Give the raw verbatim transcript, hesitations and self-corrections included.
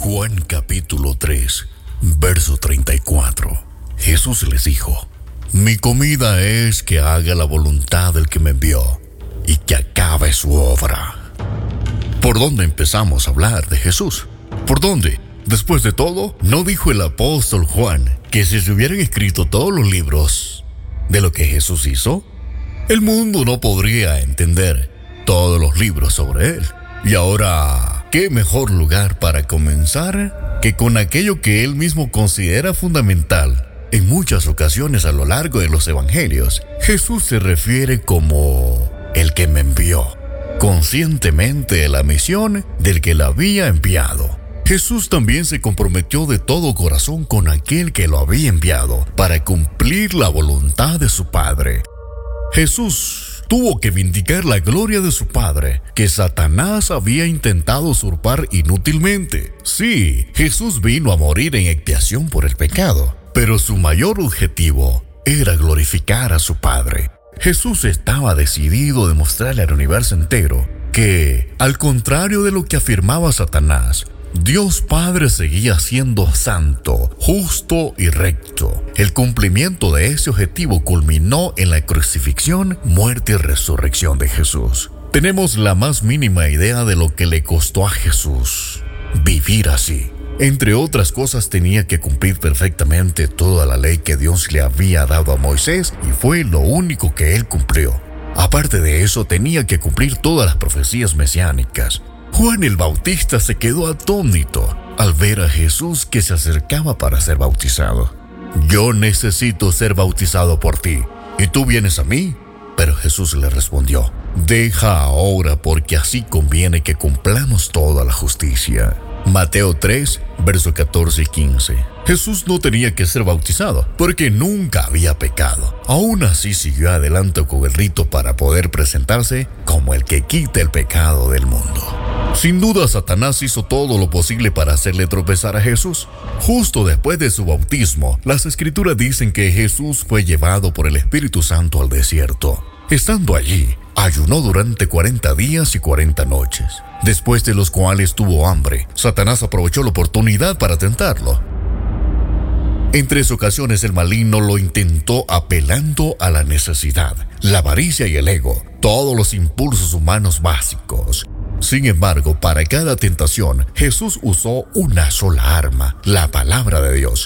Juan capítulo tres, verso treinta y cuatro. Jesús les dijo: Mi comida es que haga la voluntad del que me envió y que acabe su obra. ¿Por dónde empezamos a hablar de Jesús? ¿Por dónde? Después de todo, ¿no dijo el apóstol Juan que si se hubieran escrito todos los libros de lo que Jesús hizo, el mundo no podría entender todos los libros sobre él? Y ahora, ¿qué mejor lugar para comenzar que con aquello que él mismo considera fundamental? En muchas ocasiones a lo largo de los evangelios, Jesús se refiere como el que me envió, conscientemente de la misión del que la había enviado. Jesús también se comprometió de todo corazón con aquel que lo había enviado para cumplir la voluntad de su Padre. Jesús tuvo que vindicar la gloria de su Padre, que Satanás había intentado usurpar inútilmente. Sí, Jesús vino a morir en expiación por el pecado, pero su mayor objetivo era glorificar a su Padre. Jesús estaba decidido a demostrarle al universo entero que, al contrario de lo que afirmaba Satanás, Dios Padre seguía siendo santo, justo y recto. El cumplimiento de ese objetivo culminó en la crucifixión, muerte y resurrección de Jesús. Tenemos la más mínima idea de lo que le costó a Jesús vivir así. Entre otras cosas, tenía que cumplir perfectamente toda la ley que Dios le había dado a Moisés, y fue lo único que él cumplió. Aparte de eso, tenía que cumplir todas las profecías mesiánicas. Juan el Bautista se quedó atónito al ver a Jesús que se acercaba para ser bautizado. Yo necesito ser bautizado por ti, ¿y tú vienes a mí? Pero Jesús le respondió: Deja ahora, porque así conviene que cumplamos toda la justicia. Mateo tres, versos catorce y quince. Jesús no tenía que ser bautizado, porque nunca había pecado. Aún así siguió adelante con el rito para poder presentarse como el que quita el pecado del mundo. Sin duda, Satanás hizo todo lo posible para hacerle tropezar a Jesús. Justo después de su bautismo, las Escrituras dicen que Jesús fue llevado por el Espíritu Santo al desierto. Estando allí, ayunó durante cuarenta días y cuarenta noches, después de los cuales tuvo hambre. Satanás aprovechó la oportunidad para tentarlo. En tres ocasiones el maligno lo intentó apelando a la necesidad, la avaricia y el ego, todos los impulsos humanos básicos. Sin embargo, para cada tentación, Jesús usó una sola arma, la palabra de Dios.